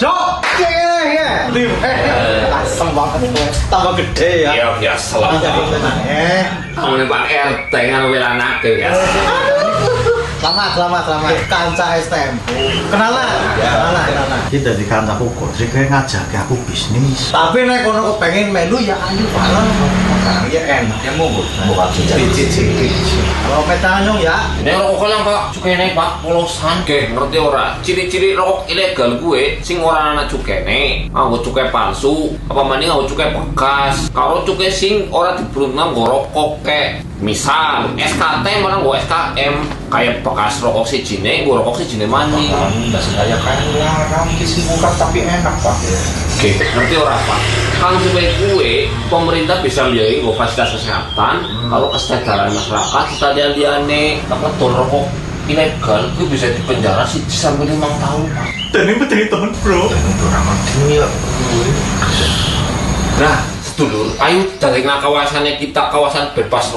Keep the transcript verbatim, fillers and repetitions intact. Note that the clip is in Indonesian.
Dok, ya, ya. Asem banget gue. Tambah gede ya. Iya, biasa lah. Eh, Ngomongin Pak R T ngambil anaknya ya. selamat, selamat, selamat. Kanca S T M. Kenalan, kenalan, kenalan. Kita di kantor aku sih kayak ngajak aku bisnis. Tapi nek kono kepengin melu ya ayo bareng. Iya enak. Ya mau buka Cicit-cicit. Kalau petanyong ya. Ini rokok yang Pak, cukene Pak, polosan. Oke, ngerti ora? Ciri-ciri rokok ilegal gue, sing ora ana cukene, nganggo cukai palsu, apa maning nganggo cukai bekas. Kalau cukai sing ora diberuntung nggo rokok kek. Misal S K T malah nggo S K M, kayak bekas rokok sijine, nggo rokok sijine maning. Enggak sengaja kayak larang kisi buka tapi enak Pak. Oke, ngerti ora Pak? Kalau supaya kue, pemerintah bisa biayai nggo fasilitas kesehatan, kalau kesejahteraan masyarakat, stadion-diane, apa tuh rokok ilegal, gue bisa dipenjara sih sampai lima tahun Pak. Dan ini betul temen bro. Nah, sedulur, ayo dari kawasannya kita kawasan bebas